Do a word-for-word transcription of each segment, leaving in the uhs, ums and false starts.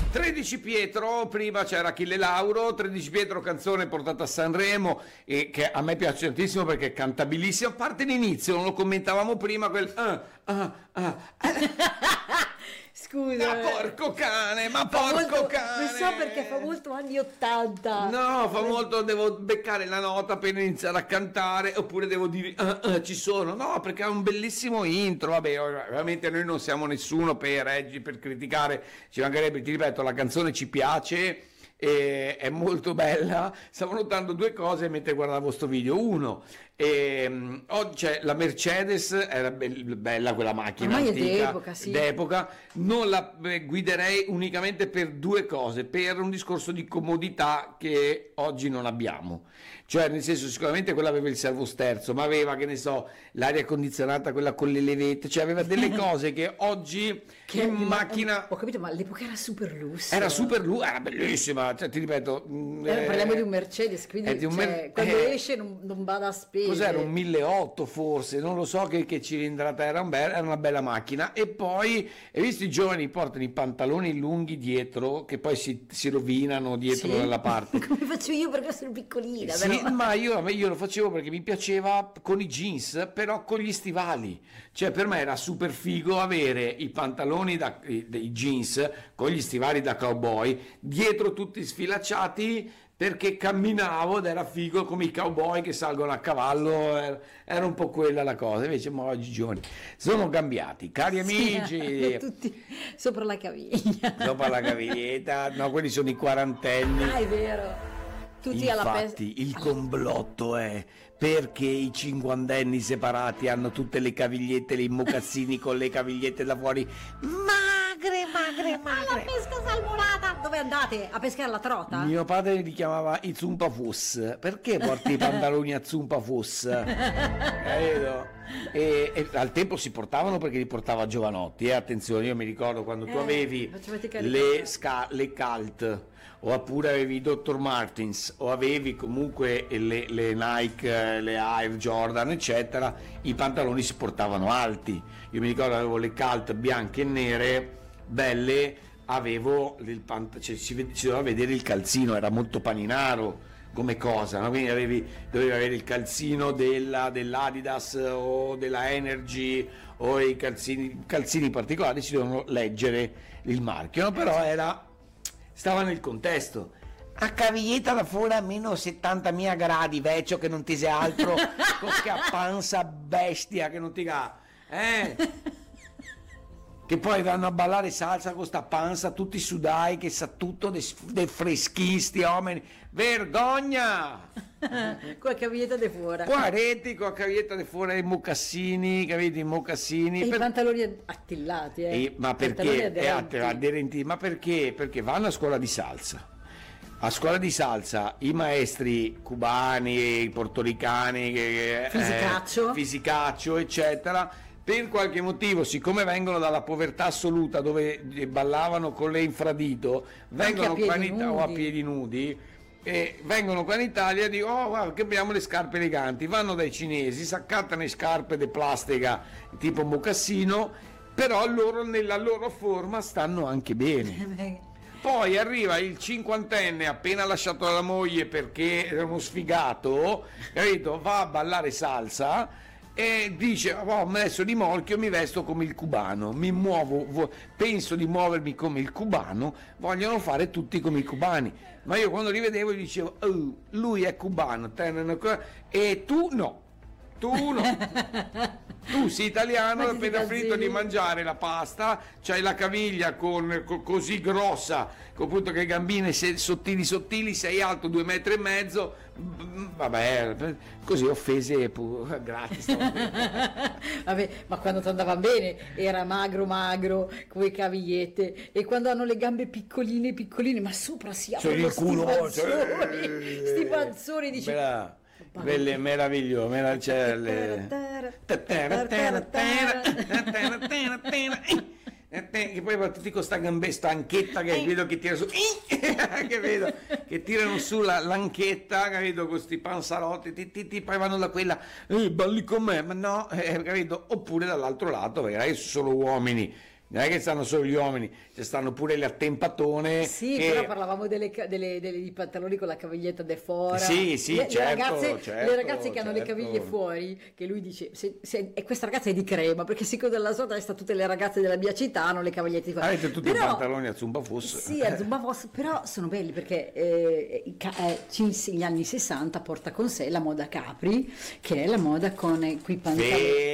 tredici Pietro, prima c'era Achille Lauro, tredici Pietro, canzone portata a Sanremo e che a me piace tantissimo perché è cantabilissimo, a parte l'inizio, non lo commentavamo prima, quel ah, ah, ah. Scusa, ma porco cane, ma porco molto, cane. Non so perché fa molto anni ottanta. No, fa molto, devo beccare la nota per iniziare a cantare, oppure devo dire ah, ah, ci sono. No, perché è un bellissimo intro. Vabbè, ovviamente noi non siamo nessuno per, eh, per criticare, ci mancherebbe, ti ripeto, la canzone ci piace. E è molto bella. Stavo notando due cose mentre guardavo sto video. Uno, ehm, oggi c'è la Mercedes, era be- bella quella macchina ormai antica, è d'epoca, sì. d'epoca. Non la eh, guiderei unicamente per due cose: per un discorso di comodità che oggi non abbiamo, cioè nel senso, sicuramente quella aveva il servosterzo, ma aveva, che ne so, l'aria condizionata, quella con le levette, cioè aveva delle cose che oggi Che in ma- macchina ho capito, ma all'epoca era super lusso. era super lu- era bellissima, cioè, ti ripeto, mh, Eh, eh, parliamo di un Mercedes, quindi è di un cioè, Mer- quando eh, esce non, non vada a spese. cos'era, un milleottocento forse, non lo so che, che cilindrata era, un bel- era una bella macchina. E poi hai visto i giovani portano i pantaloni lunghi dietro che poi si, si rovinano dietro Sì? dalla parte. Come faccio io perché sono piccolina, Sì, però. ma io, io lo facevo perché mi piaceva con i jeans, però con gli stivali. Cioè per me era super figo avere i pantaloni da, i, dei jeans con gli stivali da cowboy, dietro tutti sfilacciati, perché camminavo ed era figo come i cowboy che salgono a cavallo, era, era un po' quella la cosa. Invece ma oggi i giovani sono cambiati, cari amici. Sì, tutti sopra la caviglia. Sopra la caviglietta, no, quelli sono i quarantenni. Ah, è vero. Tutti alla peste. Infatti il complotto è perché i cinquantenni separati hanno tutte le cavigliette, i mocassini con le cavigliette da fuori, magre, magre, Alla magre. pesca salmonata! Dove andate? A pescare la trota? Mio padre li chiamava i zumpafus. Perché porti i pantaloni a zumpafus? Capito? E, e al tempo si portavano perché li portava Giovanotti, eh? Attenzione, io mi ricordo quando tu Eh, avevi facevate caricare. le, sca- le Calt, o oppure avevi i doctor Martens, o avevi comunque le, le Nike, le Air Jordan eccetera, i pantaloni si portavano alti. Io mi ricordo avevo le Calt bianche e nere belle, avevo il pant- cioè, si, ved- si doveva vedere il calzino, era molto paninaro come cosa, no? Quindi avevi, dovevi avere il calzino della, dell'Adidas o della Energy, o i calzini, calzini particolari si dovevano leggere il marchio, no? Però era, stava nel contesto. A caviglietta da fuori a meno settantamila gradi, vecchio, che non ti sei altro con che panza bestia che non ti ga, eh? Che poi vanno a ballare salsa con sta panza, tutti sudai, che sa tutto dei de freschisti, uomini. Vergogna! Con la caviglietta di fuori. Guardetti con la caviglietta di fuori, i mocassini, capite, i mocassini. E per- i pantaloni attillati, eh. E- ma Pantaloni perché? Eh, aderenti. aderenti. Ma perché? Perché vanno a scuola di salsa. A scuola di salsa i maestri cubani, i portoricani, che- eh, Fisicaccio. fisicaccio, eccetera, per qualche motivo, siccome vengono dalla povertà assoluta dove ballavano con le infradito, vengono piedi qua in Ita- o a nudi. piedi nudi, e vengono qua in Italia e dicono: oh, guarda che abbiamo le scarpe eleganti. Vanno dai cinesi, si accattano le scarpe di plastica tipo mocassino, però loro nella loro forma stanno anche bene. Poi arriva il cinquantenne appena lasciato la moglie perché era uno sfigato, capito? Va a ballare salsa e dice: oh, adesso di molchio mi vesto come il cubano, mi muovo, vo- penso di muovermi come il cubano, vogliono fare tutti come i cubani. Ma io quando li vedevo gli dicevo: oh, lui è cubano, te non è co- e tu no, tu no. Tu sei italiano, Ma hai ti appena calzini. finito di mangiare la pasta, c'hai la caviglia con, co- così grossa, con appunto che gambine se- sottili sottili, sei alto due metri e mezzo, mm, vabbè, così offese pu- gratis. stavo bene. Vabbè, ma quando ti andava bene era magro magro, come cavigliette, e quando hanno le gambe piccoline piccoline, ma sopra si Cioè aprono il sti culo, panzoni, sti panzoni, dici Bella- belle meraviglioso, mera- cioè, le- che poi tutti con sta gambe stanchetta che vedo che tira su che vedo che tirano su la l'anchetta, capito, con sti panzarotti, ti, ti, ti, poi vanno da quella eh, balli con me, ma no, eh, capito, oppure dall'altro lato, perché adesso sono uomini non è che stanno solo gli uomini, ci stanno pure le attempatone. Sì, che... però parlavamo delle, ca- delle, delle di pantaloni con la caviglietta de fora. Sì, sì, le, certo, le ragazze, certo, le ragazze che certo. hanno le caviglie fuori, che lui dice, se, se, e questa ragazza è di crema, perché siccome dalla sua testa tutte le ragazze della mia città hanno le cavigliette fuori. Avete tutti però, i pantaloni a zumba fuss. Sì, a zumba fuss, però sono belli perché eh, i ca- eh, gli anni sessanta porta con sé la moda Capri, che è la moda con eh, quei pantaloni.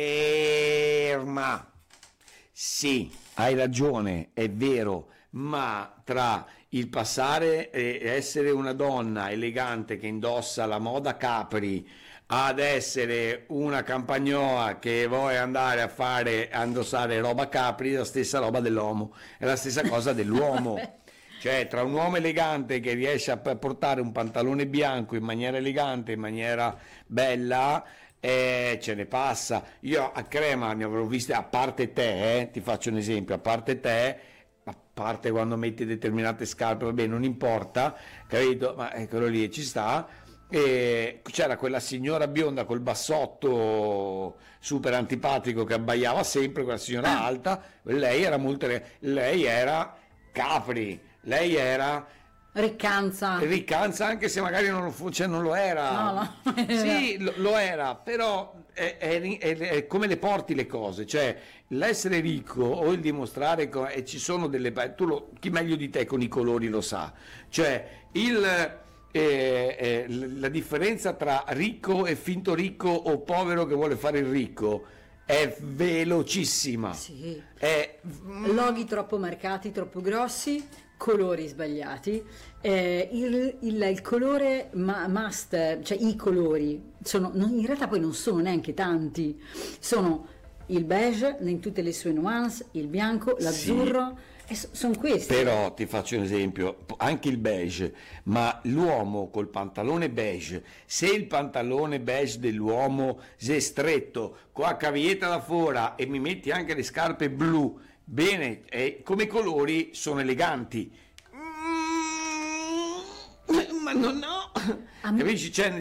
Ferma! Sì, hai ragione, è vero, ma tra il passare e essere una donna elegante che indossa la moda Capri ad essere una campagnoa che vuole andare a fare a indossare roba Capri, è la stessa roba dell'uomo, è la stessa cosa dell'uomo. Cioè, tra un uomo elegante che riesce a portare un pantalone bianco in maniera elegante, in maniera bella, eh, ce ne passa. Io a Crema ne avrò viste, a parte te, eh, ti faccio un esempio, a parte te, a parte quando metti determinate scarpe, vabbè, non importa, capito? Ma eh, quello lì ci sta. E c'era quella signora bionda col bassotto super antipatico che abbaiava sempre, quella signora alta, lei era molto, lei era Capri, lei era Riccanza. Riccanza, anche se magari non lo, fu, cioè non lo era. No, no. Sì, lo, lo era, però è, è, è, è come le porti le cose, cioè l'essere ricco o il dimostrare, co- e ci sono delle, tu lo, chi meglio di te con i colori lo sa, cioè il eh, eh, la differenza tra ricco e finto ricco o povero che vuole fare il ricco è velocissima. Sì. È... Loghi troppo marcati, troppo grossi, colori sbagliati. Eh, il, il, il colore ma, must, cioè i colori, sono, non, in realtà poi non sono neanche tanti. Sono il beige in tutte le sue nuance, il bianco, l'azzurro. Sì. E sono questi. Però ti faccio un esempio, anche il beige, ma l'uomo col pantalone beige, se il pantalone beige dell'uomo è stretto, con la caviglietta da fuori e mi metti anche le scarpe blu, bene, eh, come colori sono eleganti. Mm, ma non no, capisci? Cioè,